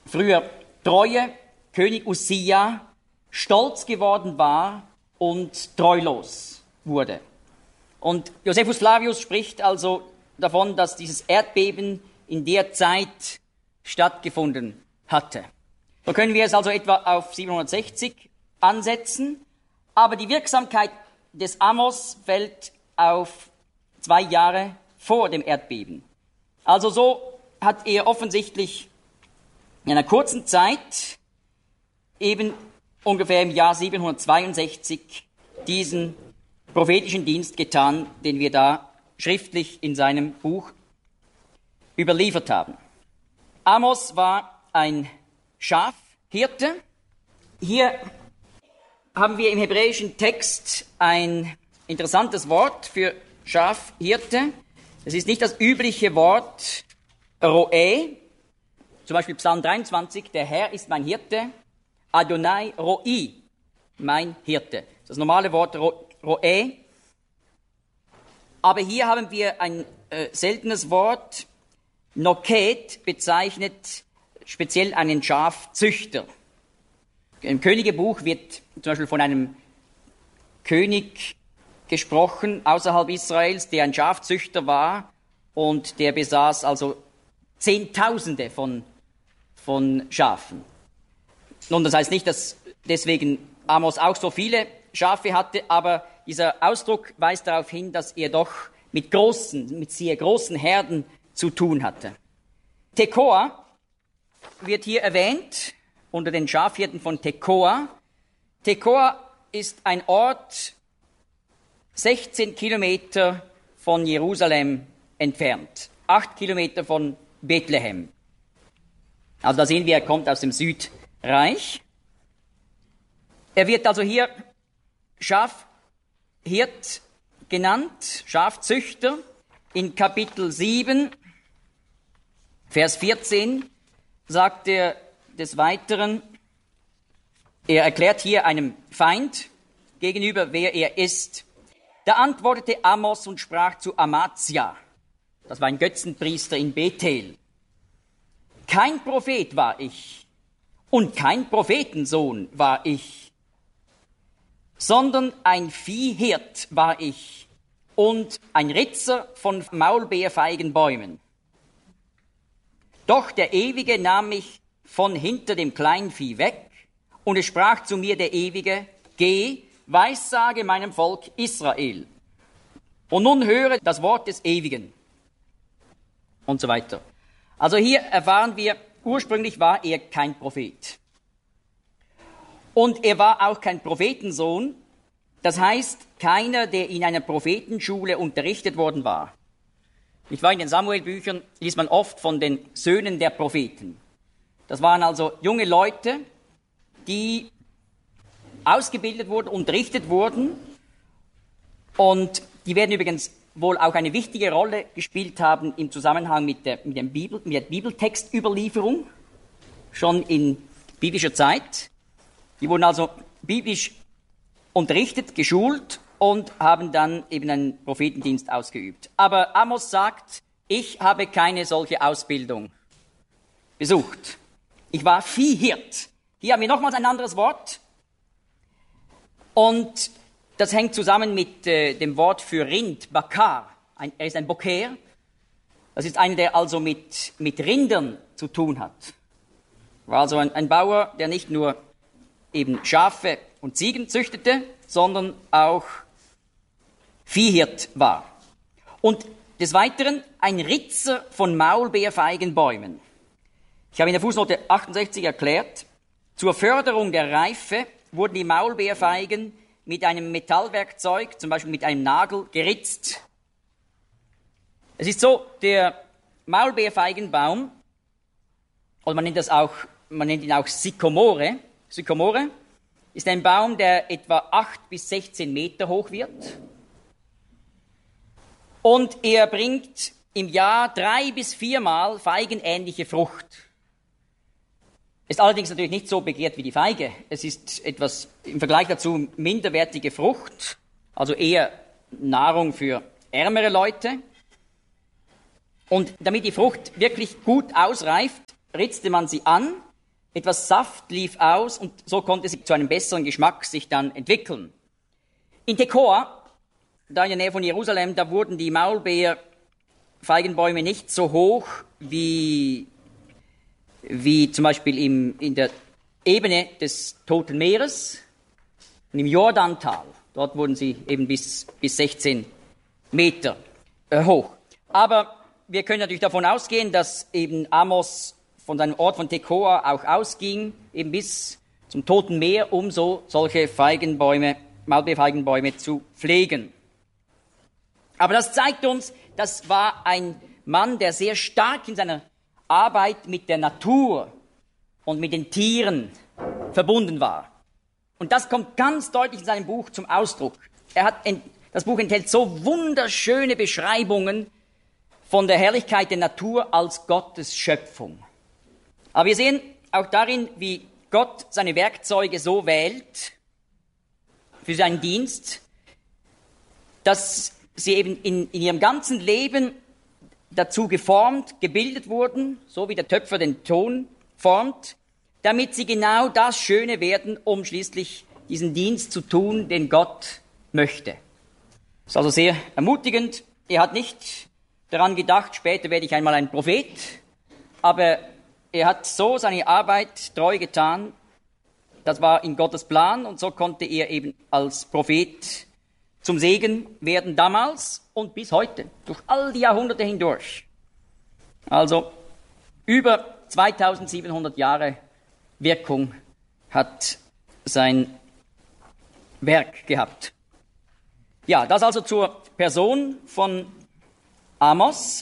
früher treue König Usia stolz geworden war und treulos wurde. Und Josephus Flavius spricht also davon, dass dieses Erdbeben in der Zeit stattgefunden hatte. So können wir es also etwa auf 760 ansetzen, aber die Wirksamkeit des Amos fällt auf 2 Jahre vor dem Erdbeben. Also so hat er offensichtlich in einer kurzen Zeit, eben ungefähr im Jahr 762, diesen prophetischen Dienst getan, den wir da schriftlich in seinem Buch überliefert haben. Amos war ein Schafhirte. Hier haben wir im hebräischen Text ein interessantes Wort für Schafhirte. Es ist nicht das übliche Wort Roe, zum Beispiel Psalm 23, der Herr ist mein Hirte, Adonai Roi, mein Hirte. Das normale Wort Roe. Aber hier haben wir ein seltenes Wort. Noket bezeichnet speziell einen Schafzüchter. Im Königebuch wird zum Beispiel von einem König gesprochen außerhalb Israels, der ein Schafzüchter war und der besaß also Zehntausende von Schafen. Nun, das heißt nicht, dass deswegen Amos auch so viele Schafe hatte, aber dieser Ausdruck weist darauf hin, dass er doch mit sehr großen Herden zu tun hatte. Tekoa wird hier erwähnt, unter den Schafhirten von Tekoa. Tekoa ist ein Ort 16 Kilometer von Jerusalem entfernt, 8 Kilometer von Bethlehem. Also da sehen wir, er kommt aus dem Südreich. Er wird also hier Schafhirt genannt, Schafzüchter. In Kapitel 7, Vers 14 sagt er des Weiteren, er erklärt hier einem Feind gegenüber, wer er ist. Da antwortete Amos und sprach zu Amazia, das war ein Götzenpriester in Bethel: Kein Prophet war ich und kein Prophetensohn war ich, sondern ein Viehhirt war ich und ein Ritzer von Maulbeerfeigenbäumen. Doch der Ewige nahm mich von hinter dem Kleinvieh weg, und es sprach zu mir der Ewige: Geh, weissage meinem Volk Israel. Und nun höre das Wort des Ewigen. Und so weiter. Also hier erfahren wir, ursprünglich war er kein Prophet. Und er war auch kein Prophetensohn, das heißt keiner, der in einer Prophetenschule unterrichtet worden war. Ich war in den Samuel-Büchern, liest man oft von den Söhnen der Propheten. Das waren also junge Leute, die ausgebildet wurden, unterrichtet wurden, und die werden übrigens wohl auch eine wichtige Rolle gespielt haben im Zusammenhang mit der Bibeltextüberlieferung, schon in biblischer Zeit. Die wurden also biblisch unterrichtet, geschult und haben dann eben einen Prophetendienst ausgeübt. Aber Amos sagt, ich habe keine solche Ausbildung besucht. Ich war Viehhirt. Hier haben wir nochmals ein anderes Wort. Und das hängt zusammen mit dem Wort für Rind, Bakar. Er ist ein Boker. Das ist einer, der also mit Rindern zu tun hat. War also ein Bauer, der nicht nur eben Schafe und Ziegen züchtete, sondern auch Viehhirt war. Und des Weiteren ein Ritzer von Maulbeerfeigenbäumen. Ich habe in der Fußnote 68 erklärt, zur Förderung der Reife wurden die Maulbeerfeigen mit einem Metallwerkzeug, zum Beispiel mit einem Nagel, geritzt. Es ist so, der Maulbeerfeigenbaum, oder man nennt ihn auch Sykomore. Sykomore ist ein Baum, der etwa 8 bis 16 Meter hoch wird. Und er bringt im Jahr 3 bis 4 Mal feigenähnliche Frucht. Ist allerdings natürlich nicht so begehrt wie die Feige. Es ist etwas im Vergleich dazu minderwertige Frucht, also eher Nahrung für ärmere Leute. Und damit die Frucht wirklich gut ausreift, ritzte man sie an etwas Saft lief aus und so konnte sie zu einem besseren Geschmack sich dann entwickeln. In Tekoa, da in der Nähe von Jerusalem, da wurden die Maulbeerfeigenbäume nicht so hoch wie zum Beispiel in der Ebene des Toten Meeres und im Jordantal. Dort wurden sie eben bis 16 Meter hoch. Aber wir können natürlich davon ausgehen, dass eben Amos von seinem Ort von Tekoa auch ausging, eben bis zum Toten Meer, um so solche Feigenbäume, Maulbeerfeigenbäume zu pflegen. Aber das zeigt uns, das war ein Mann, der sehr stark in seiner Arbeit mit der Natur und mit den Tieren verbunden war. Und das kommt ganz deutlich in seinem Buch zum Ausdruck. Das Buch enthält so wunderschöne Beschreibungen von der Herrlichkeit der Natur als Gottes Schöpfung. Aber wir sehen auch darin, wie Gott seine Werkzeuge so wählt für seinen Dienst, dass sie eben in ihrem ganzen Leben dazu geformt, gebildet wurden, so wie der Töpfer den Ton formt, damit sie genau das Schöne werden, um schließlich diesen Dienst zu tun, den Gott möchte. Das ist also sehr ermutigend. Er hat nicht daran gedacht, später werde ich einmal ein Prophet, aber er hat so seine Arbeit treu getan. Das war in Gottes Plan und so konnte er eben als Prophet zum Segen werden damals und bis heute, durch all die Jahrhunderte hindurch. Also über 2700 Jahre Wirkung hat sein Werk gehabt. Ja, das also zur Person von Amos.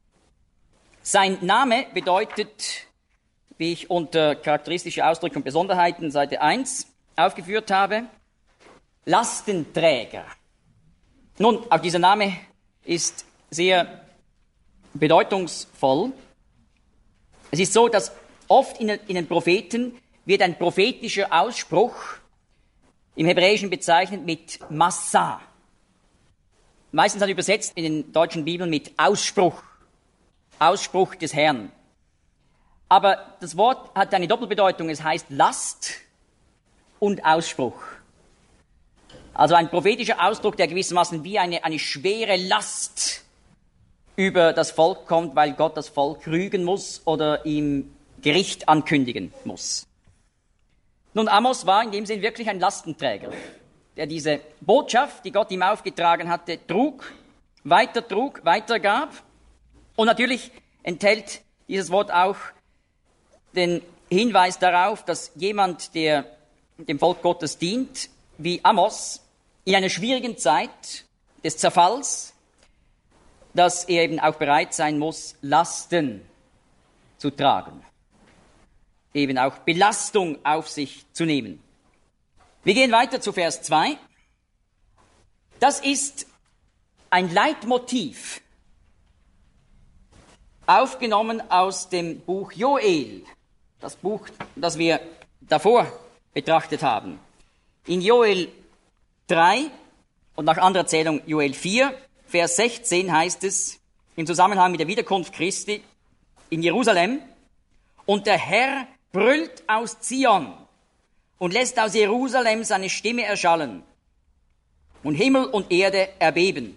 Sein Name bedeutet, wie ich unter charakteristische Ausdrücke und Besonderheiten Seite 1 aufgeführt habe, Lastenträger. Nun, auch dieser Name ist sehr bedeutungsvoll. Es ist so, dass oft in den Propheten wird ein prophetischer Ausspruch im Hebräischen bezeichnet mit Massa. Meistens dann übersetzt in den deutschen Bibeln mit Ausspruch, Ausspruch des Herrn. Aber das Wort hat eine Doppelbedeutung, es heißt Last und Ausspruch. Also ein prophetischer Ausdruck, der gewissermaßen wie eine schwere Last über das Volk kommt, weil Gott das Volk rügen muss oder ihm Gericht ankündigen muss. Nun, Amos war in dem Sinn wirklich ein Lastenträger, der diese Botschaft, die Gott ihm aufgetragen hatte, weitergab. Und natürlich enthält dieses Wort auch den Hinweis darauf, dass jemand, der dem Volk Gottes dient, wie Amos, in einer schwierigen Zeit des Zerfalls, dass er eben auch bereit sein muss, Lasten zu tragen, eben auch Belastung auf sich zu nehmen. Wir gehen weiter zu Vers 2. Das ist ein Leitmotiv, aufgenommen aus dem Buch Joel, das Buch, das wir davor betrachtet haben. In Joel 3 und nach anderer Erzählung Joel 4, Vers 16 heißt es im Zusammenhang mit der Wiederkunft Christi in Jerusalem: Und der Herr brüllt aus Zion und lässt aus Jerusalem seine Stimme erschallen und Himmel und Erde erbeben.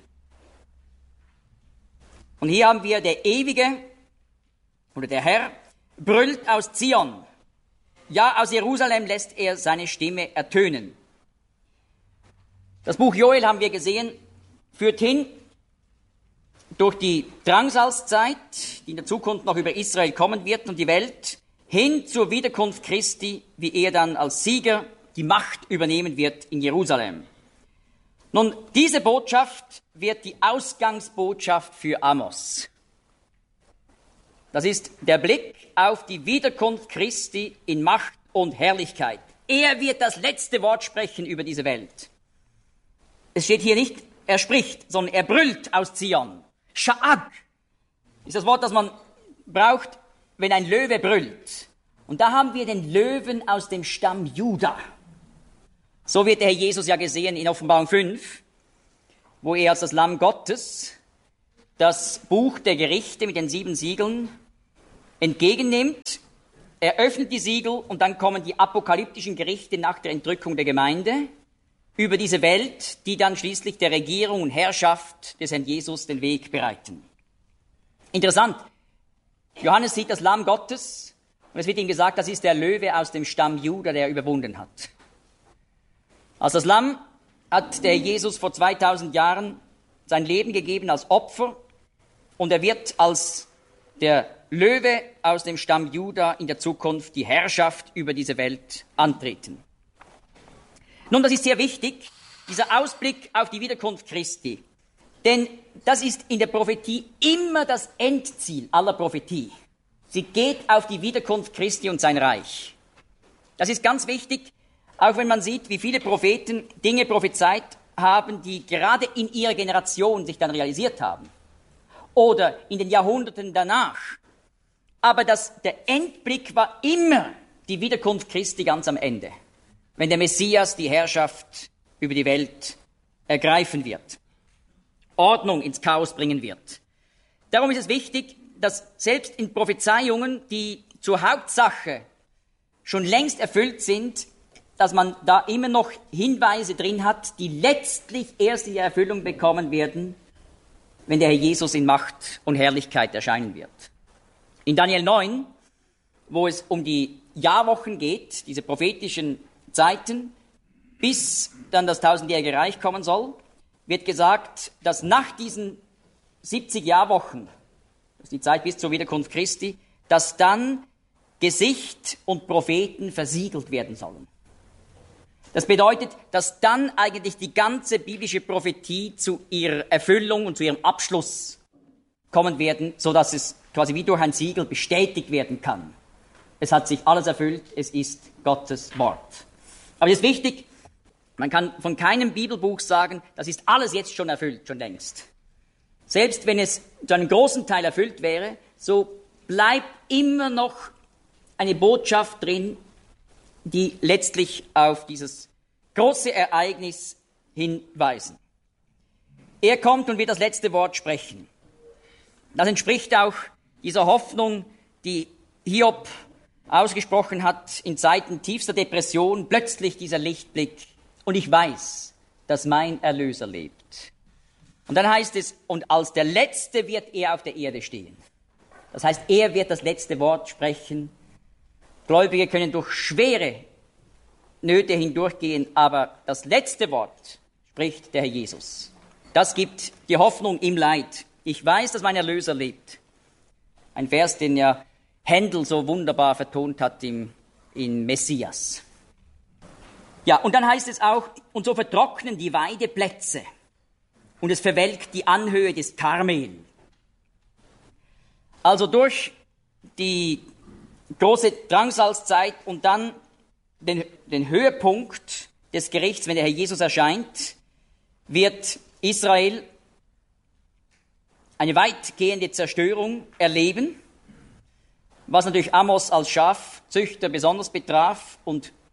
Und hier haben wir der Ewige oder der Herr brüllt aus Zion. Ja, aus Jerusalem lässt er seine Stimme ertönen. Das Buch Joel, haben wir gesehen, führt hin durch die Drangsalzzeit, die in der Zukunft noch über Israel kommen wird und die Welt, hin zur Wiederkunft Christi, wie er dann als Sieger die Macht übernehmen wird in Jerusalem. Nun, diese Botschaft wird die Ausgangsbotschaft für Amos. Das ist der Blick auf die Wiederkunft Christi in Macht und Herrlichkeit. Er wird das letzte Wort sprechen über diese Welt. Es steht hier nicht, er spricht, sondern er brüllt aus Zion. Sha'ag ist das Wort, das man braucht, wenn ein Löwe brüllt. Und da haben wir den Löwen aus dem Stamm Juda. So wird der Herr Jesus ja gesehen in Offenbarung 5, wo er als das Lamm Gottes das Buch der Gerichte mit den 7 Siegeln entgegennimmt er öffnet die Siegel und dann kommen die apokalyptischen Gerichte nach der Entrückung der Gemeinde über diese Welt, die dann schließlich der Regierung und Herrschaft des Herrn Jesus den Weg bereiten. Interessant, Johannes sieht das Lamm Gottes und es wird ihm gesagt, das ist der Löwe aus dem Stamm Juda, der überwunden hat. Als das Lamm hat der Jesus vor 2000 Jahren sein Leben gegeben als Opfer und er wird als der Löwe aus dem Stamm Juda in der Zukunft die Herrschaft über diese Welt antreten. Nun, das ist sehr wichtig, dieser Ausblick auf die Wiederkunft Christi. Denn das ist in der Prophetie immer das Endziel aller Prophetie. Sie geht auf die Wiederkunft Christi und sein Reich. Das ist ganz wichtig, auch wenn man sieht, wie viele Propheten Dinge prophezeit haben, die gerade in ihrer Generation sich dann realisiert haben. Oder in den Jahrhunderten danach. Aber der Endblick war immer die Wiederkunft Christi ganz am Ende, wenn der Messias die Herrschaft über die Welt ergreifen wird, Ordnung ins Chaos bringen wird. Darum ist es wichtig, dass selbst in Prophezeiungen, die zur Hauptsache schon längst erfüllt sind, dass man da immer noch Hinweise drin hat, die letztlich erst in die Erfüllung bekommen werden, wenn der Herr Jesus in Macht und Herrlichkeit erscheinen wird. In Daniel 9, wo es um die Jahrwochen geht, diese prophetischen Zeiten, bis dann das 1000-jährige Reich kommen soll, wird gesagt, dass nach diesen 70 Jahrwochen, das ist die Zeit bis zur Wiederkunft Christi, dass dann Gesicht und Propheten versiegelt werden sollen. Das bedeutet, dass dann eigentlich die ganze biblische Prophetie zu ihrer Erfüllung und zu ihrem Abschluss kommen werden, so dass es quasi wie durch ein Siegel bestätigt werden kann. Es hat sich alles erfüllt, es ist Gottes Wort. Aber es ist wichtig, man kann von keinem Bibelbuch sagen, das ist alles jetzt schon erfüllt, schon längst. Selbst wenn es zu einem großen Teil erfüllt wäre, so bleibt immer noch eine Botschaft drin, die letztlich auf dieses große Ereignis hinweisen. Er kommt und wird das letzte Wort sprechen. Das entspricht auch dieser Hoffnung, die Hiob ausgesprochen hat in Zeiten tiefster Depression, plötzlich dieser Lichtblick. Und ich weiß, dass mein Erlöser lebt. Und dann heißt es, und als der Letzte wird er auf der Erde stehen. Das heißt, er wird das letzte Wort sprechen. Gläubige können durch schwere Nöte hindurchgehen, aber das letzte Wort spricht der Herr Jesus. Das gibt die Hoffnung im Leid. Ich weiß, dass mein Erlöser lebt. Ein Vers, den ja Händel so wunderbar vertont hat in Messias. Ja, und dann heißt es auch, und so vertrocknen die Weideplätze und es verwelkt die Anhöhe des Karmel. Also durch die große Drangsalzzeit und dann den Höhepunkt des Gerichts, wenn der Herr Jesus erscheint, wird Israel eine weitgehende Zerstörung erleben, was natürlich Amos als Schafzüchter besonders betraf und